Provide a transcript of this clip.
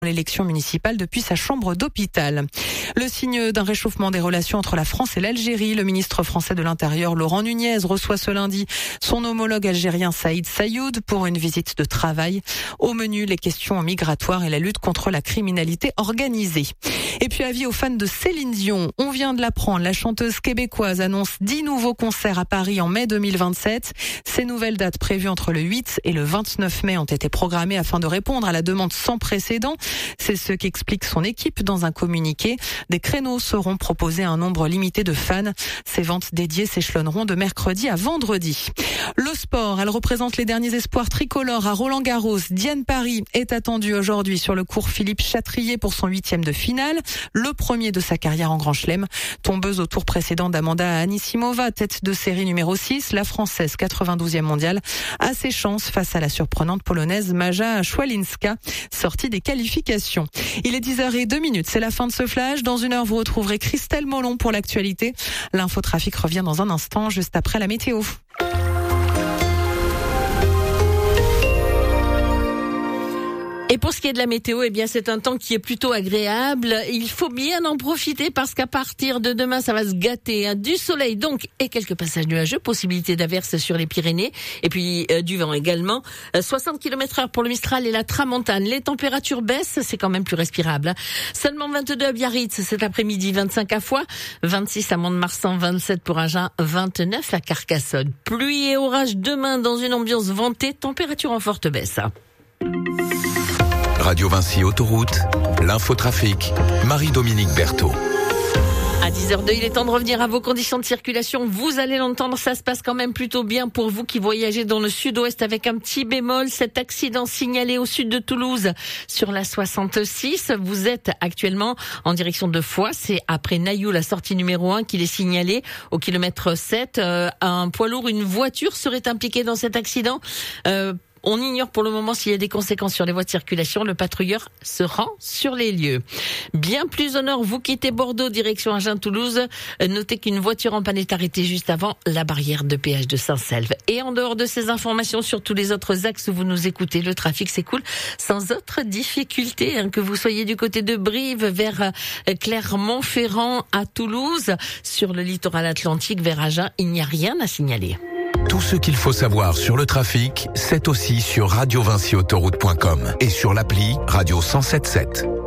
l'élection municipale depuis sa chambre d'hôpital. Le signe d'un réchauffement des relations entre la France et l'Algérie. Le ministre français de l'Intérieur, Laurent Nunez, reçoit ce lundi son homologue algérien Saïd Saïoud pour une visite de travail. Au menu, les questions migratoires et la lutte contre la criminalité organisée. Et puis avis aux fans de Céline Dion. On vient de l'apprendre, la chanteuse québécoise annonce 10 nouveaux concerts à Paris en mai 2027. Ces nouvelles dates prévues entre le 8 et le 29 mai ont été programmées afin de répondre à la demande sans précédent. C'est ce qu'explique son équipe dans un communiqué. Des créneaux seront proposés à un nombre limité de fans. Ces ventes dédiées s'échelonneront de mercredi à vendredi. Le sport, elle représente les derniers espoirs tricolores à Roland-Garros. Diane Paris est attendue aujourd'hui sur le court Philippe Chatrier pour son 8e de finale. Le premier de sa carrière en Grand Chelem. Tombeuse au tour précédent d'Amanda Anisimova, tête de série numéro 6, la Française 92e mondiale a ses chances face à la surprenante Polonaise Maja Szwalinska, sortie des qualifications. Il est 10h02, c'est la fin de ce flash. Dans une heure, vous retrouverez Christelle Molon pour l'actualité. L'infotrafic revient dans un instant, juste après la météo. Et pour ce qui est de la météo, eh bien, c'est un temps qui est plutôt agréable. Il faut bien en profiter parce qu'à partir de demain, ça va se gâter. Du soleil, donc, et quelques passages nuageux. Possibilité d'averses sur les Pyrénées. Et puis, du vent également. 60 km/h pour le Mistral et la Tramontane. Les températures baissent, c'est quand même plus respirable. Seulement 22 à Biarritz cet après-midi, 25 à Foix, 26 à Mont-de-Marsan, 27 pour Agen, 29 à Carcassonne. Pluie et orage demain dans une ambiance ventée. Température en forte baisse. Radio Vinci Autoroute, l'infotrafic, Marie-Dominique Berthaud. À 10h02, il est temps de revenir à vos conditions de circulation. Vous allez l'entendre, ça se passe quand même plutôt bien pour vous qui voyagez dans le sud-ouest avec un petit bémol. Cet accident signalé au sud de Toulouse sur la 66. Vous êtes actuellement en direction de Foix. C'est après Nailloux, la sortie numéro 1, qu'il est signalé au kilomètre 7. Un poids lourd, une voiture serait impliquée dans cet accident. On ignore pour le moment s'il y a des conséquences sur les voies de circulation. Le patrouilleur se rend sur les lieux. Bien plus au nord, vous quittez Bordeaux, direction Agen-Toulouse. Notez qu'une voiture en panne est arrêtée juste avant la barrière de péage de Saint-Selve. Et en dehors de ces informations, sur tous les autres axes où vous nous écoutez, le trafic s'écoule sans autre difficulté. Que vous soyez du côté de Brive, vers Clermont-Ferrand à Toulouse, sur le littoral atlantique vers Agen, il n'y a rien à signaler. Tout ce qu'il faut savoir sur le trafic, c'est aussi sur radiovinciautoroute.com et sur l'appli Radio 107.7.